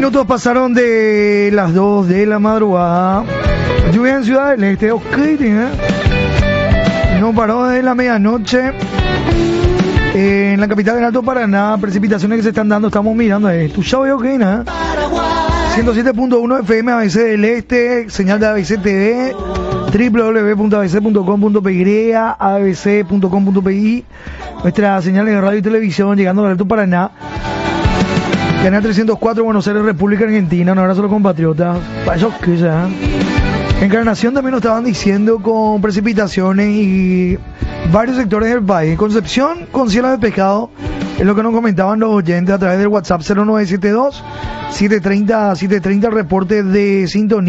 Minutos pasaron de las 2 de la madrugada. Lluvia en Ciudad del Este, ok, no paró desde la medianoche. En la capital del Alto Paraná, precipitaciones que se están dando, estamos mirando esto. Ya veo que 107.1 FM ABC del Este, señal de ABC TV, www.abc.com.py, abc.com.py, nuestra señal de radio y televisión llegando al Alto Paraná. Canal 304, Buenos Aires, República Argentina. Un abrazo a los compatriotas. Para eso que ya. Encarnación también nos estaban diciendo con precipitaciones y varios sectores del país. Concepción con cielo despejado, es lo que nos comentaban los oyentes a través del WhatsApp 0972 730 el reporte de sintonía.